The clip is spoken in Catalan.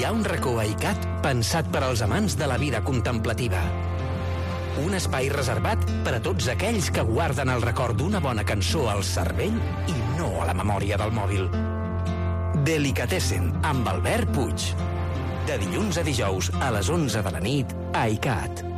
ha un racó a ICAT pensat per als amants de la vida contemplativa. Un espai reservat per a tots aquells que guarden el record d'una bona cançó al cervell i no a la memòria del mòbil. Delicatessen, amb Albert Puig. De dilluns a dijous a les 11 de la nit a ICAT.